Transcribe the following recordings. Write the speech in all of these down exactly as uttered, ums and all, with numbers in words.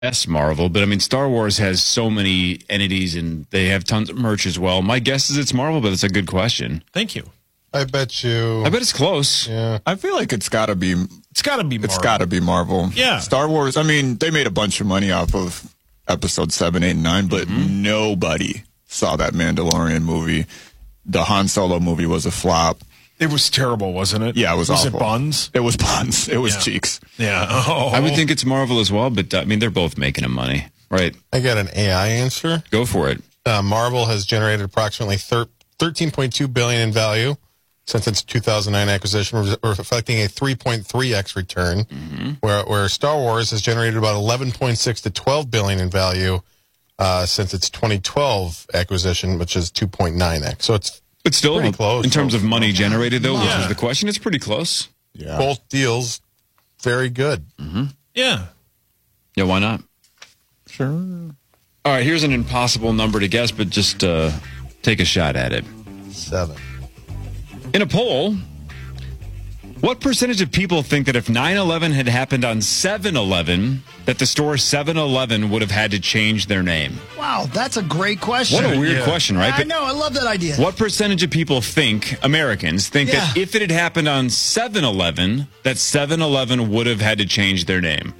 S Marvel, but I mean, Star Wars has so many entities and they have tons of merch as well. My guess is it's Marvel, but it's a good question. Thank you. I bet you. I bet it's close. Yeah. I feel like it's got to be. It's got to be Marvel. It's got to be Marvel. Yeah. Star Wars. I mean, they made a bunch of money off of episode seven, eight, and nine, but mm-hmm. nobody saw that Mandalorian movie. The Han Solo movie was a flop. It was terrible, wasn't it? Yeah, it was, was awful. Was it Buns? It was Buns. It was yeah. Cheeks. Yeah. Oh. I would think it's Marvel as well, but uh, I mean, they're both making them money, right? I got an A I answer. Go for it. Uh, Marvel has generated approximately thirteen point two billion dollars in value since its two thousand nine acquisition, reflecting a three point three x return, mm-hmm. where, where Star Wars has generated about eleven point six to twelve billion dollars in value uh, since its twenty twelve acquisition, which is two point nine x. So it's But still, pretty close, in terms though. of money generated, though, Yeah. which was the question, it's pretty close. Yeah. Both deals, very good. Mm-hmm. Yeah. Yeah, why not? Sure. All right, here's an impossible number to guess, but just uh, take a shot at it. Seven. In a poll, what percentage of people think that if nine eleven had happened on seven eleven, that the store seven eleven would have had to change their name? Wow, that's a great question. What a weird Yeah. question, right? I But know, I love that idea. what percentage of people think, Americans, think that Yeah. if it had happened on seven eleven, that seven eleven would have had to change their name?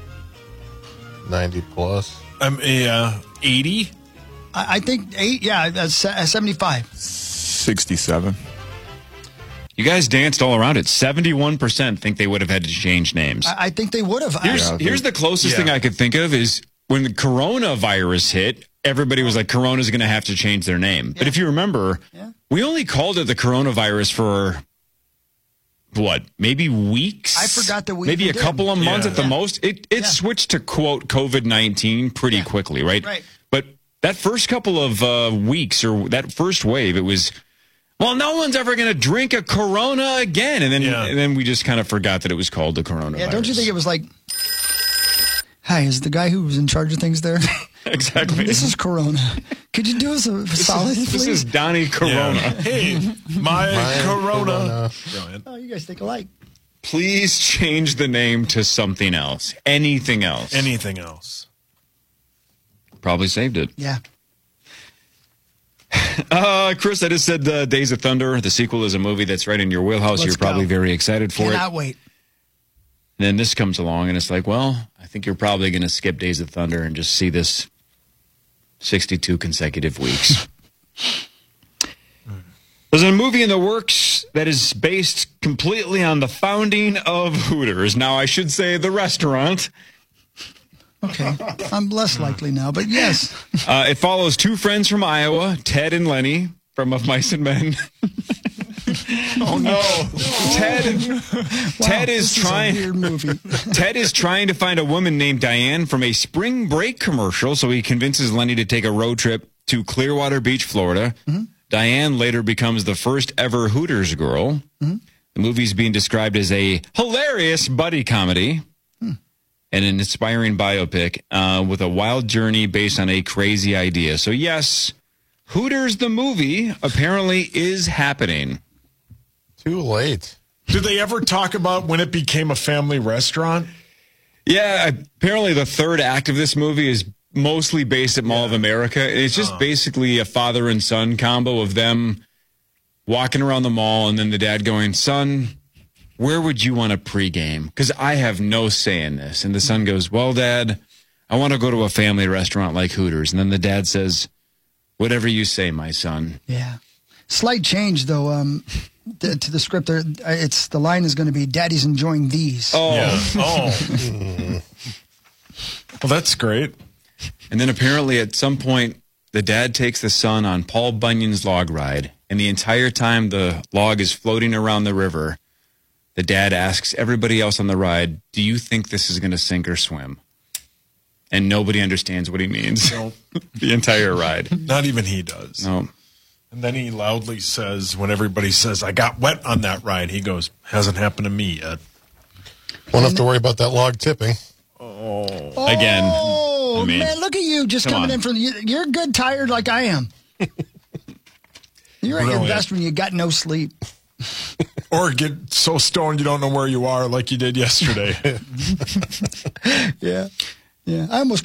ninety plus. Um, yeah. eighty? I, I think eight, yeah, that's seventy-five. sixty-seven. You guys danced all around it. seventy-one percent think they would have had to change names. I, I think they would have. Here's, I, here's the closest Yeah. thing I could think of is when the coronavirus hit, everybody was like, Corona's going to have to change their name. But if you remember, Yeah. we only called it the coronavirus for, what, maybe weeks? I forgot that we Maybe a even couple did. of months Yeah. at the Yeah. most. It, it Yeah. switched to, quote, COVID nineteen pretty quickly, right? Right. But that first couple of uh, weeks or that first wave, it was... Well, no one's ever going to drink a Corona again. And then Yeah. and then we just kind of forgot that it was called the coronavirus. yeah, don't you think it was like, hi, is the guy who was in charge of things there? Exactly. This is Corona. Could you do us a solid, This please? is Donnie Corona. Yeah. Hey, my, My corona. Corona. Brilliant. Oh, you guys think alike. Please change the name to something else. Anything else. Anything else? Probably saved it. Yeah. Uh, Chris, I just said uh, Days of Thunder. The sequel is a movie that's right in your wheelhouse. Let's You're probably go. very excited for Cannot it. wait. And then this comes along, and it's like, well, I think you're probably going to skip Days of Thunder and just see this sixty-two consecutive weeks. There's a movie in the works that is based completely on the founding of Hooters. Now, I should say the restaurant. Okay. I'm less likely now, but yes. Uh, it follows two friends from Iowa, Ted and Lenny, from Of Mice and Men. Oh, no. Ted, Wow, Ted is this trying. Is a weird movie. Ted is trying to find a woman named Diane from a spring break commercial, so he convinces Lenny to take a road trip to Clearwater Beach, Florida. Mm-hmm. Diane later becomes the first ever Hooters girl. Mm-hmm. The movie's being described as a hilarious buddy comedy. And an inspiring biopic uh, with a wild journey based on a crazy idea. So, yes, Hooters the movie apparently is happening. Too late. Did they ever talk about when it became a family restaurant? Yeah, apparently the third act of this movie is mostly based at Mall of America. It's just Oh. basically a father and son combo of them walking around the mall and then the dad going, son, where would you want to pregame? Because I have no say in this. And the son goes, well, Dad, I want to go to a family restaurant like Hooters. And then the dad says, whatever you say, my son. Yeah. Slight change, though, um, th- to the script. There, it's the line is going to be, Daddy's enjoying these. Oh. Yeah. Oh. Well, that's great. And then apparently at some point, the dad takes the son on Paul Bunyan's log ride. And the entire time the log is floating around the river, the dad asks everybody else on the ride, do you think this is going to sink or swim? And nobody understands what he means. No. The entire ride. Not even he does. No. And then he loudly says, when everybody says, I got wet on that ride, he goes, hasn't happened to me yet. Won't have to worry about that log tipping. Oh, Again, I mean, man, look at you just come coming on. in from the, you're good tired like I am. You're at your Brilliant. best when you got no sleep. Or get so stoned you don't know where you are like you did yesterday. Yeah. Yeah, I almost